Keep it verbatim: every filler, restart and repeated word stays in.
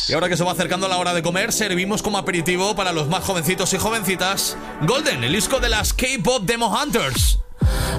Y ahora que se va acercando la hora de comer, servimos como aperitivo para los más jovencitos y jovencitas Golden, el disco de las K-Pop Demo Hunters.